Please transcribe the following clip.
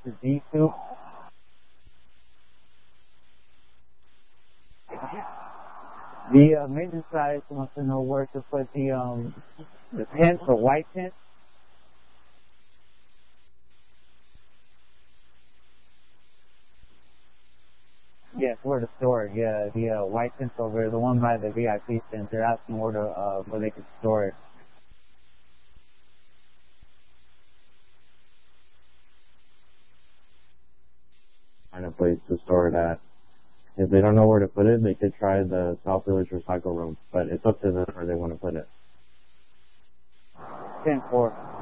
the Z suit. The maintenance guy wants to know where to put the tint, the white tint. Yes, where to store it. Yeah, the white tint's over there, the one by the VIP tent. They're asking where they could store it. Find a place to store it at. If they don't know where to put it, they could try the South Village Recycle Room, but it's up to them where they want to put it. 10-4.